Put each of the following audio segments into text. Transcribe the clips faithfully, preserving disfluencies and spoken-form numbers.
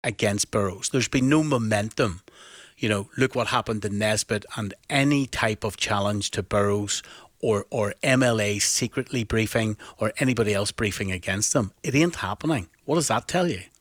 against Burrows. There's been no momentum. You know, look what happened to Nesbitt and any type of challenge to Burrows or, or M L A secretly briefing or anybody else briefing against them. It ain't happening. What does that tell you?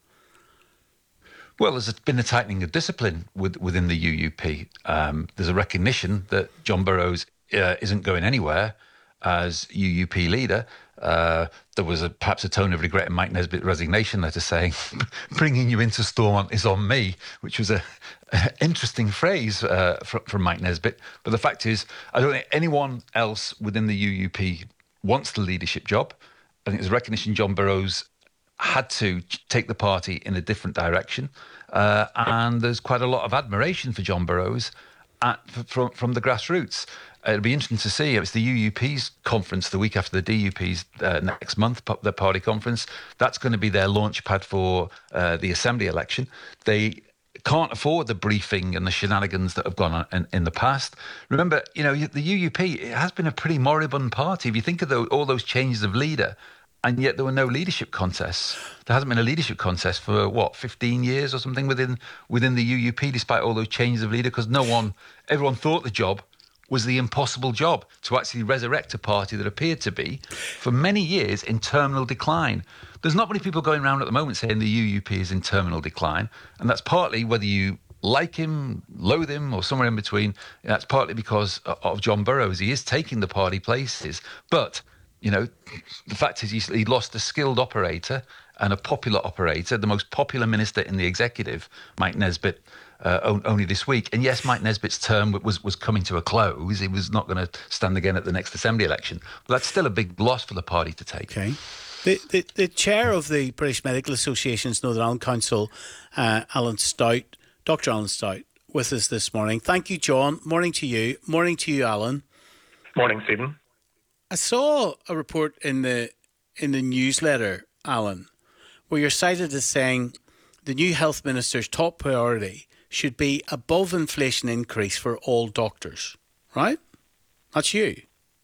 Well, there's been a tightening of discipline with, within the U U P. Um, there's a recognition that John Burrows uh, isn't going anywhere as U U P leader. Uh, there was a, perhaps a tone of regret in Mike Nesbitt's resignation letter saying, bringing you into Stormont is on me, which was a, a interesting phrase uh, from, from Mike Nesbitt. But the fact is, I don't think anyone else within the U U P wants the leadership job. I think there's a recognition John Burrows had to take the party in a different direction. Uh, and there's quite a lot of admiration for John Burrows at, from, from the grassroots. It'll be interesting to see. It's the U U P's conference the week after the D U P's uh, next month, the party conference. That's going to be their launch pad for uh, the Assembly election. They can't afford the briefing and the shenanigans that have gone on in, in the past. Remember, you know, the U U P, it has been a pretty moribund party. If you think of the, all those changes of leader, and yet there were no leadership contests. There hasn't been a leadership contest for, what, fifteen years or something within within the U U P, despite all those changes of leader, because no one, everyone thought the job was the impossible job to actually resurrect a party that appeared to be, for many years, in terminal decline. There's not many people going around at the moment saying the U U P is in terminal decline, and that's partly whether you like him, loathe him, or somewhere in between. That's partly because of John Burrows. He is taking the party places, but you know, the fact is he lost a skilled operator and a popular operator, the most popular minister in the executive, Mike Nesbitt, uh, only this week. And yes, Mike Nesbitt's term was, was coming to a close. He was not going to stand again at the next Assembly election. But that's still a big loss for the party to take. Okay. The, the, the chair of the British Medical Association's Northern Ireland Council, uh, Alan Stout, Doctor Alan Stout, with us this morning. Thank you, John. Morning to you. Morning to you, Alan. Morning, Stephen. I saw a report in the in the newsletter, Alan, where you're cited as saying the new health minister's top priority should be above inflation increase for all doctors, right? That's you.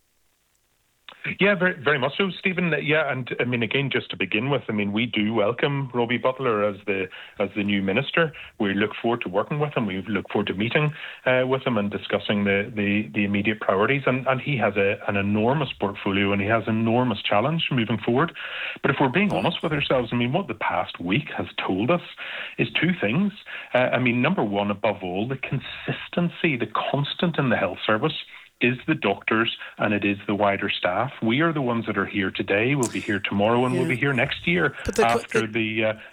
Yeah, very, very much so, Stephen. Yeah, and I mean, again, just to begin with, I mean, we do welcome Robbie Butler as the as the new minister. We look forward to working with him. We look forward to meeting uh, with him and discussing the, the, the immediate priorities. And, and he has a, an enormous portfolio and he has enormous challenge moving forward. But if we're being honest with ourselves, I mean, what the past week has told us is two things. Uh, I mean, number one, above all, the consistency, the constant in the health service is the doctors and it is the wider staff. We are the ones that are here today. We'll be here tomorrow and yeah. we'll be here next year the, after the, the uh,